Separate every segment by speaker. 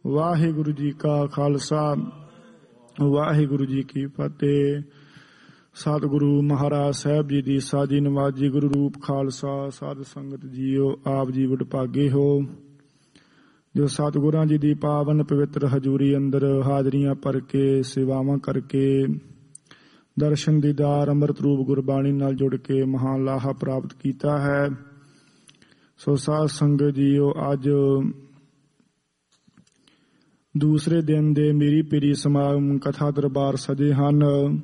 Speaker 1: ਵਾਹਿਗੁਰੂ ਜੀ ਕਾ ਖਾਲਸਾ ਵਾਹਿਗੁਰੂ ਜੀ ਕੀ ਫਤਿਹ। ਸਤਿਗੁਰੂ ਮਹਾਰਾਜ ਸਾਹਿਬ ਜੀ ਦੀ ਸਾਜੀ ਨਵਾਜੀ ਗੁਰੂ ਰੂਪ ਖਾਲਸਾ ਸਾਧ ਸੰਗਤ ਜੀਓ, ਆਪ ਜੀ ਵਡਭਾਗੇ ਹੋ ਜੋ ਸਤਿਗੁਰਾਂ ਜੀ ਦੀ ਪਾਵਨ ਪਵਿੱਤਰ ਹਜ਼ੂਰੀ ਅੰਦਰ ਹਾਜ਼ਰੀਆਂ ਭਰ ਕੇ ਸੇਵਾਵਾਂ ਕਰਕੇ ਦਰਸ਼ਨ ਦੀਦਾਰ ਅੰਮ੍ਰਿਤ ਰੂਪ ਗੁਰਬਾਣੀ ਨਾਲ ਜੁੜ ਕੇ ਮਹਾਨ ਲਾਹਾ ਪ੍ਰਾਪਤ ਕੀਤਾ ਹੈ। ਸੋ ਸਾਧ ਸੰਗਤ ਜੀਓ, ਅੱਜ ਦੂਸਰੇ ਦਿਨ ਦੇ ਮੀਰੀ ਪੀਰੀ ਸਮਾਗਮ ਕਥਾ ਦਰਬਾਰ ਸਜੇ ਹਨ।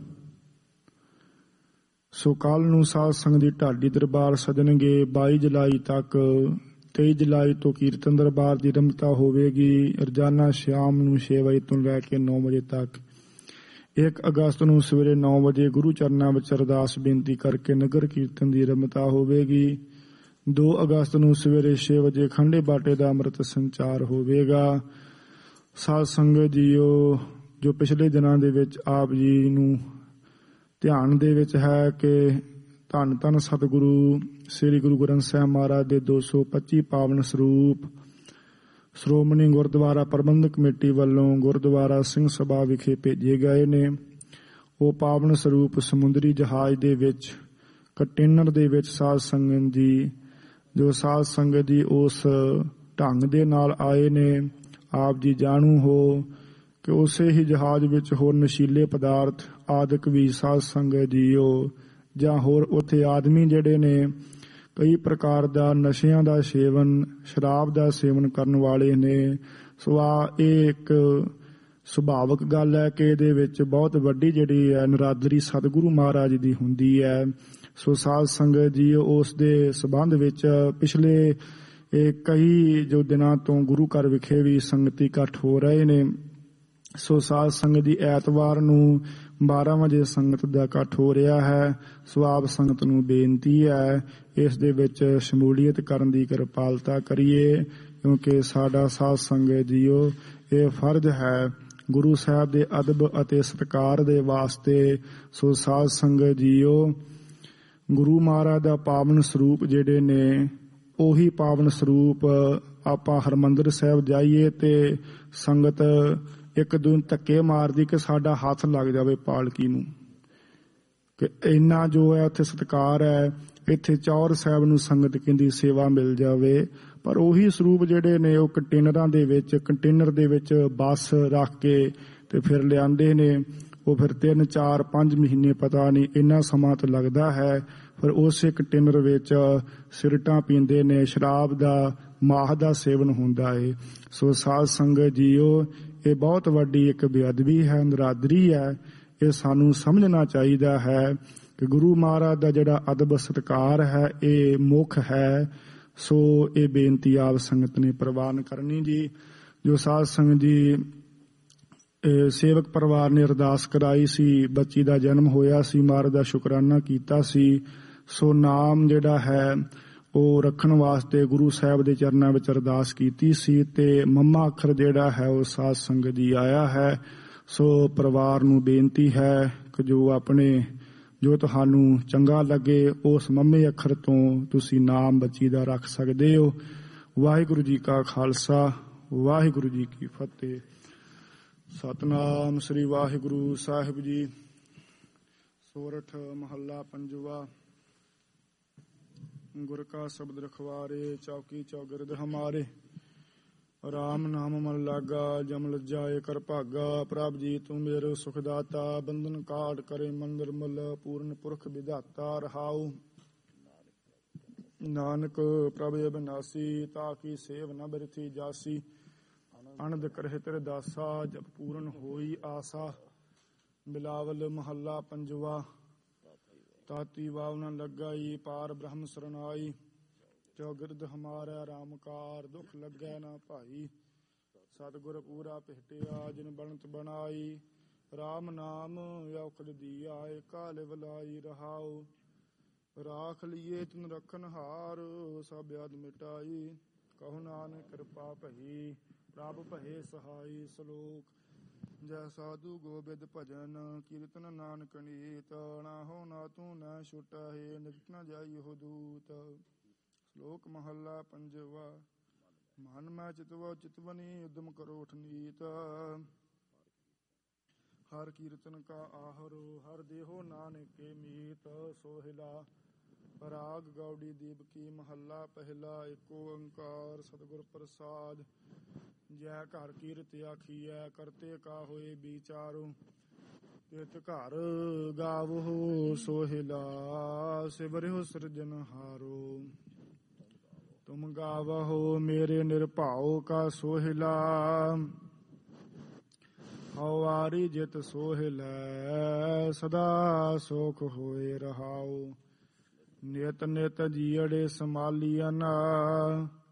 Speaker 1: ਸੋ ਕੱਲ ਨੂੰ ਸਾਧ ਸੰਗਤ ਦੀ ਢਾਡੀ ਦਰਬਾਰ ਸਜਣਗੇ 22 ਜੁਲਾਈ ਤੱਕ। 23 ਜੁਲਾਈ ਤੋਂ ਕੀਰਤਨ ਦਰਬਾਰ ਦੀ ਰਮਤਾ ਹੋਵੇਗੀ ਰੋਜ਼ਾਨਾ ਸ਼ਾਮ ਨੂੰ 6 ਵਜੇ ਤੋਂ ਲੈ ਕੇ 9 ਵਜੇ ਤੱਕ। 1 ਅਗਸਤ ਨੂੰ ਸਵੇਰੇ 9 ਵਜੇ ਗੁਰੂ ਚਰਨਾਂ ਵਿੱਚ ਅਰਦਾਸ ਬੇਨਤੀ ਕਰਕੇ ਨਗਰ ਕੀਰਤਨ ਦੀ ਰਮਤਾ ਹੋਵੇਗੀ। 2 ਅਗਸਤ ਨੂੰ ਸਵੇਰੇ 6 ਵਜੇ ਖੰਡੇ ਬਾਟੇ ਦਾ ਅੰਮ੍ਰਿਤ ਸੰਚਾਰ ਹੋਵੇਗਾ। ਸਾਧ ਸੰਗਤ ਜੀਓ, ਜੋ ਪਿਛਲੇ ਦਿਨਾਂ ਦੇ ਵਿੱਚ ਆਪ ਜੀ ਨੂੰ ਧਿਆਨ ਦੇ ਵਿੱਚ ਹੈ ਕਿ ਧੰਨ ਧੰਨ ਸਤਿਗੁਰੂ ਸ੍ਰੀ ਗੁਰੂ ਗ੍ਰੰਥ ਸਾਹਿਬ ਮਹਾਰਾਜ ਦੇ 225 ਪਾਵਨ ਸਰੂਪ ਸ਼੍ਰੋਮਣੀ ਗੁਰਦੁਆਰਾ ਪ੍ਰਬੰਧਕ ਕਮੇਟੀ ਵੱਲੋਂ ਗੁਰਦੁਆਰਾ ਸਿੰਘ ਸਭਾ ਵਿਖੇ ਭੇਜੇ ਗਏ ਨੇ। ਉਹ ਪਾਵਨ ਸਰੂਪ ਸਮੁੰਦਰੀ ਜਹਾਜ਼ ਦੇ ਵਿੱਚ ਕੰਟੇਨਰ ਦੇ ਵਿੱਚ ਸਾਧ ਸੰਗਤ ਜੀ, ਜੋ ਸਾਧ ਸੰਗਤ ਜੀ ਉਸ ਢੰਗ ਦੇ ਨਾਲ ਆਏ ਨੇ, ਆਪ ਜੀ ਜਾਣੂ ਹੋ ਕਿ ਉਸੇ ਹੀ ਜਹਾਜ਼ ਵਿੱਚ ਹੋਰ ਨਸ਼ੀਲੇ ਪਦਾਰਥ ਆਦਿਕ ਵੀ ਸਾਧ ਸੰਗਤ ਜੀਓ ਜਾਂ ਹੋਰ ਉੱਥੇ ਆਦਮੀ ਜਿਹੜੇ ਨੇ ਕਈ ਪ੍ਰਕਾਰ ਦਾ ਨਸ਼ਿਆਂ ਦਾ ਸੇਵਨ, ਸ਼ਰਾਬ ਦਾ ਸੇਵਨ ਕਰਨ ਵਾਲੇ ਨੇ। ਸੋ ਇਹ ਇੱਕ ਸੁਭਾਵਿਕ ਗੱਲ ਹੈ ਕਿ ਇਹਦੇ ਵਿੱਚ ਬਹੁਤ ਵੱਡੀ ਜਿਹੜੀ ਹੈ ਨਰਾਦਰੀ ਸਤਿਗੁਰੂ ਮਹਾਰਾਜ ਦੀ ਹੁੰਦੀ ਹੈ। ਸੋ ਸਾਧ ਸੰਗਤ ਜੀ, ਉਸ ਦੇ ਸੰਬੰਧ ਵਿੱਚ ਪਿਛਲੇ ਕਈ ਜੋ ਦਿਨਾਂ ਤੋਂ ਗੁਰੂ ਘਰ ਵਿਖੇ ਵੀ ਸੰਗਤੀ ਇਕੱਠ ਹੋ ਰਹੇ ਨੇ। ਸੋ ਸਾਧ ਸੰਗਤ ਦੀ ਐਤਵਾਰ ਨੂੰ 12 ਵਜੇ ਸੰਗਤ ਦਾ ਇਕੱਠ ਹੋ ਰਿਹਾ ਹੈ। ਸੋ ਆਪ ਸੰਗਤ ਨੂੰ ਬੇਨਤੀ ਹੈ ਇਸ ਦੇ ਵਿੱਚ ਸ਼ਮੂਲੀਅਤ ਕਰਨ ਦੀ ਕਿਰਪਾਲਤਾ ਕਰੀਏ, ਕਿਉਂਕਿ ਸਾਡਾ ਸਾਧ ਸੰਗਤ ਜੀਓ ਇਹ ਫਰਜ਼ ਹੈ ਗੁਰੂ ਸਾਹਿਬ ਦੇ ਅਦਬ ਅਤੇ ਸਤਿਕਾਰ ਦੇ ਵਾਸਤੇ। ਸੋ ਸਾਧ ਸੰਗਤ ਜੀਓ, ਗੁਰੂ ਮਹਾਰਾਜ ਦਾ ਪਾਵਨ ਸਰੂਪ ਜਿਹੜੇ ਨੇ ਉਹੀ ਪਾਵਨ ਸਰੂਪ ਆਪਾਂ ਹਰਿਮੰਦਰ ਸਾਹਿਬ ਜਾਈਏ ਤੇ ਸੰਗਤ ਇੱਕ ਦੂਜੇ ਧੱਕੇ ਮਾਰਦੀ ਕਿ ਸਾਡਾ ਹੱਥ ਲੱਗ ਜਾਵੇ ਪਾਲਕੀ ਨੂੰ, ਕਿ ਇੰਨਾ ਜੋ ਹੈ ਉੱਥੇ ਸਤਿਕਾਰ ਹੈ। ਇੱਥੇ ਚੌਰ ਸਾਹਿਬ ਨੂੰ ਸੰਗਤ ਕਹਿੰਦੀ ਸੇਵਾ ਮਿਲ ਜਾਵੇ, ਪਰ ਉਹੀ ਸਰੂਪ ਜਿਹੜੇ ਨੇ ਉਹ ਕੰਟੇਨਰ ਦੇ ਵਿੱਚ ਬੱਸ ਰੱਖ ਕੇ ਤੇ ਫਿਰ ਲਿਆਂਦੇ ਨੇ। ਉਹ ਫਿਰ 3, 4, 5 ਮਹੀਨੇ ਪਤਾ ਨਹੀਂ ਇੰਨਾ ਸਮਾਂ ਤਾਂ ਲੱਗਦਾ ਹੈ, ਫਿਰ ਉਸੇ ਕੰਟੇਨਰ ਵਿੱਚ ਸਿਗਰਟਾਂ ਪੀਂਦੇ ਨੇ, ਸ਼ਰਾਬ ਦਾ ਮਾਹ ਦਾ ਸੇਵਨ ਹੁੰਦਾ ਹੈ। ਸੋ ਸਾਧ ਸੰਗਤ ਜੀਓ, ਇਹ ਬਹੁਤ ਵੱਡੀ ਇੱਕ ਬੇਅਦਬੀ ਹੈ, ਨਰਾਦਰੀ ਹੈ। ਇਹ ਸਾਨੂੰ ਸਮਝਣਾ ਚਾਹੀਦਾ ਹੈ ਕਿ ਗੁਰੂ ਮਹਾਰਾਜ ਦਾ ਜਿਹੜਾ ਅਦਬ ਸਤਿਕਾਰ ਹੈ ਇਹ ਮੁੱਖ ਹੈ। ਸੋ ਇਹ ਬੇਨਤੀ ਆਪ ਸੰਗਤ ਨੇ ਪ੍ਰਵਾਨ ਕਰਨੀ ਜੀ। ਜੋ ਸਾਧ ਸੰਗਤ ਜੀ, ਸੇਵਕ ਪਰਿਵਾਰ ਨੇ ਅਰਦਾਸ ਕਰਾਈ ਸੀ, ਬੱਚੀ ਦਾ ਜਨਮ ਹੋਇਆ ਸੀ, ਮਹਾਰਾਜ ਦਾ ਸ਼ੁਕਰਾਨਾ ਕੀਤਾ ਸੀ। ਸੋ ਨਾਮ ਜਿਹੜਾ ਹੈ ਉਹ ਰੱਖਣ ਵਾਸਤੇ ਗੁਰੂ ਸਾਹਿਬ ਦੇ ਚਰਨਾਂ ਵਿੱਚ ਅਰਦਾਸ ਕੀਤੀ ਸੀ ਤੇ ਮੰਮਾ ਅੱਖਰ ਜਿਹੜਾ ਹੈ ਉਹ ਸਾਧ ਸੰਗਤ ਜੀ ਆਇਆ ਹੈ। ਸੋ ਪਰਿਵਾਰ ਨੂੰ ਬੇਨਤੀ ਹੈ ਕਿ ਜੋ ਤੁਹਾਨੂੰ ਚੰਗਾ ਲੱਗੇ ਉਸ ਮੰਮੇ ਅੱਖਰ ਤੋਂ ਤੁਸੀਂ ਨਾਮ ਬੱਚੀ ਦਾ ਰੱਖ ਸਕਦੇ ਹੋ। ਵਾਹਿਗੁਰੂ ਜੀ ਕਾ ਖਾਲਸਾ ਵਾਹਿਗੁਰੂ ਜੀ ਕੀ ਫਤਿਹ। ਸਤਿਨਾਮ ਸ੍ਰੀ ਵਾਹਿਗੁਰੂ ਸਾਹਿਬ ਜੀ। ਸੋਰਠ ਮਹੱਲਾ ਪੰਜਵਾ। ਗੁਰ ਕਾ ਸ਼ਬਦ ਰਖਵਾਰੇ ਚੌਕੀ ਚੌਗਿਰਦ ਹਮਾਰੇ। ਰਾਮ ਨਾਮ ਮਨ ਲਾਗਾ ਜਮ ਲਜਾਏ ਕਰ ਭਾਗਾ। ਪ੍ਰਭ ਜੀ ਤੂੰ ਮੇਰੇ ਸੁਖ ਦਾਤਾ ਬੰਧਨ ਕਾਟ ਕਰੇ ਮੰਦਰ ਮੁਲ ਪੂਰਨ ਪੁਰਖ ਵਿਧਾਤਾ। ਰਹਾਉ ਨਾਨਕ ਪ੍ਰਭ ਅਬਿਨਾਸੀ ਤਾਕੀ ਸੇਵ ਨ ਬਿਰਥੀ ਜਾਸੀ। ਅਨੰਦ ਕਰਹਿ ਤੇਰੇ ਦਾਸਾ ਜਬ ਪੂਰਨ ਹੋਈ ਆਸਾ। ਬਿਲਾਵਲ ਮਹੱਲਾ ਪੰਜਵਾ। ਤਾਤੀ ਵਾਵ ਨ ਲਗਾਈ ਪਾਰ ਬ੍ਰਹਮ ਸਰਨਾਈ। ਚੌਗਿਰਦ ਹਮਾਰਾ ਰਾਮਕਾਰ ਦੁਖ ਲੱਗੈ ਨਾ ਭਾਈ। ਸਤਿਗੁਰ ਪੂਰਾ ਭੇਟਿਆ ਜਿਨ ਬਣਤ ਬਣਾਈ। ਰਾਮ ਨਾਮ ਔਖਦ ਦੀਆ ਏਕਾ ਲਿਵ ਲਾਈ। ਰਹਾਉ ਰਾਖ ਲਈਏ ਤਿਨ ਰਖਨ ਹਾਰ ਸਭ ਆਦ ਮਿਟਾਈ। ਕਹੋ ਨਾਨਕ ਕਿਰਪਾ ਭਈ ਪ੍ਰਭ ਭਏ ਸਹਾਈ। ਸ਼ਲੋਕ। ਜੈ ਸਾਧੂ ਗੋਬਿੰਦ ਭਜਨ ਕੀਰਤਨ ਨਾਨਕ ਨੀਤ। ਨਾ ਹੋ ਨਾ ਤੂੰ ਨਾ ਛੁਟਾਏ ਨਿਕਟ ਨ ਜਾਈ ਹੋ ਦੂਤ। ਸ਼ਲੋਕ ਮਹੱਲਾ ਪੰਜਵਾ। ਮਨ ਮੈਂ ਚਿਤਵ ਚਿਤਵਨੀ ਉਦਮ ਕਰੋ ਉਠਨੀਤ। ਹਰ ਕੀਰਤਨ ਕਾ ਆਹਰੋ ਹਰ ਦੇਹੋ ਨਾਨਕ ਕੇ ਮੀਤ। ਸੋਹਿਲਾ ਰਾਗ ਗੌੜੀ ਦੀਪ ਕੀ ਮਹੱਲਾ ਪਹਿਲਾ। ਏਕ ਓੰਕਾਰ ਸਤਿਗੁਰ ਪ੍ਰਸਾਦ। ਜੈ ਘਰ ਕੀਰਤ ਆਖੀਐ ਕਰਤੇ ਕਾ ਹੋਏ ਵਿਚਾਰੋ। ਤਿਤ ਘਰ ਗਾਵੋ ਸੋਹਿਲਾ ਸਿਵਰਿਓ ਸਿਰਜਨਹਾਰੋ। ਤੁਮ ਗਾਵਹੁ ਮੇਰੇ ਨਿਰਭਉ ਕਾ ਸੋਹਿਲਾ। ਹਉ ਵਾਰੀ ਜਿਤ ਸੋਹਿਲੈ ਸਦਾ ਸੁਖ ਹੋਏ ਰਹਾਉ। ਨਿਤ ਨਿਤ ਜੀਅੜੇ ਸਮਾਲੀਅਨ